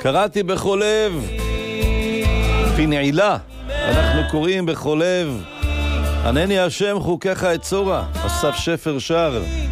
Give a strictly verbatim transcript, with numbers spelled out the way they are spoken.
קראתי בכל לב, פנעילה, אנחנו קוראים בכל לב, ענני השם חוקיך אצורה, אסף שפר שר.